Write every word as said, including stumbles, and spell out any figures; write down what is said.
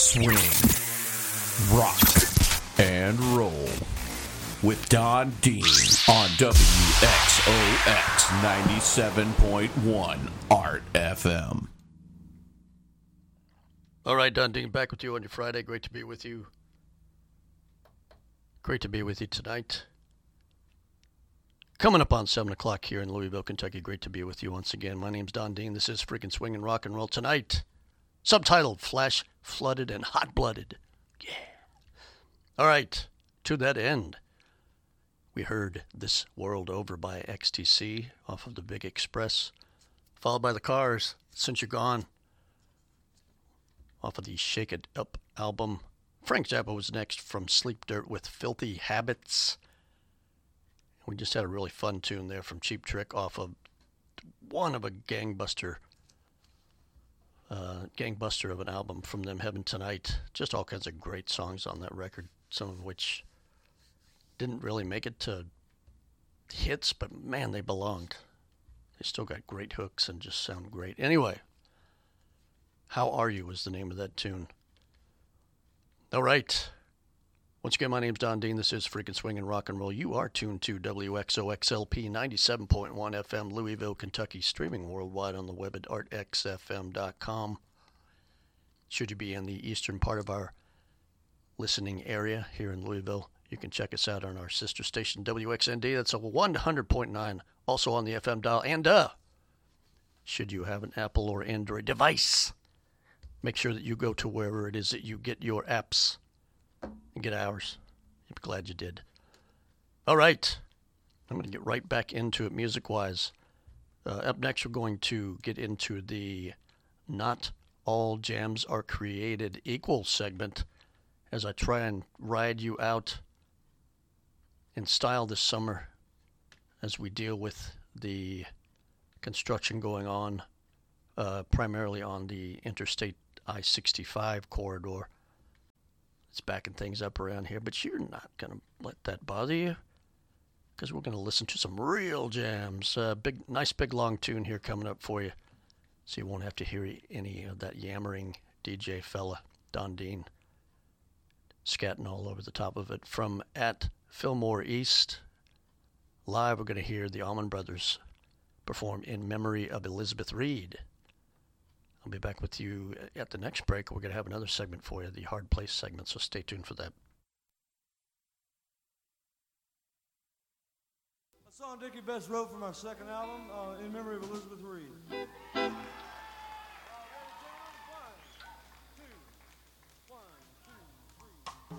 swing, rock, and roll with Don Dean on W X O X ninety-seven point one Art F M. All right, Don Dean, back with you on your Friday. Great to be with you. Great to be with you tonight. Coming up on seven o'clock here in Louisville, Kentucky. Great to be with you once again. My name's Don Dean. This is Freaking Swingin' Rock and Roll tonight. Subtitled, Flash Flooded and Hot-Blooded. Yeah. All right, to that end, we heard This World Over by X T C off of the Big Express, followed by The Cars, Since You're Gone, off of the Shake It Up album. Frank Zappa was next from Sleep Dirt with Filthy Habits. We just had a really fun tune there from Cheap Trick off of one of a gangbuster, uh, gangbuster of an album from them, Heaven Tonight. Just all kinds of great songs on that record, some of which didn't really make it to hits, but man, they belonged. They still got great hooks and just sound great. Anyway, How Are You was the name of that tune. All right. Once again, my name's Don Dean. This is Freaking Swingin' Rock and Roll. You are tuned to W X O X L P ninety-seven point one F M, Louisville, Kentucky, streaming worldwide on the web at art x f m dot com. Should you be in the eastern part of our listening area here in Louisville, you can check us out on our sister station, W X N D. That's a one hundred point nine, also on the F M dial. And uh, should you have an Apple or Android device, make sure that you go to wherever it is that you get your apps and get ours. I'm glad you did. All right. I'm going to get right back into it music-wise. Uh, up next, we're going to get into the Not All Jams Are Created Equal segment as I try and ride you out in style this summer as we deal with the construction going on, uh, primarily on the Interstate I sixty-five corridor. It's backing things up around here, but you're not going to let that bother you because we're going to listen to some real jams. Uh, big, nice big long tune here coming up for you, so you won't have to hear any of that yammering D J fella, Don Dean, scatting all over the top of it. From at Fillmore East, live we're going to hear the Allman Brothers perform In Memory of Elizabeth Reed. I'll be back with you at the next break. We're going to have another segment for you, the Hard Place segment, so stay tuned for that. A song Dickie Betts wrote from our second album, uh, In Memory of Elizabeth Reed.